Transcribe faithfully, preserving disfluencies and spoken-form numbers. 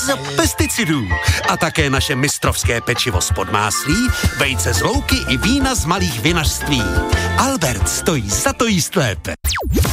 bez pesticidů. A také naše mistrovské pečivo z Podmáslí, vejce z louky i vína z malých vinařství. Albert stojí za to jíst lépe.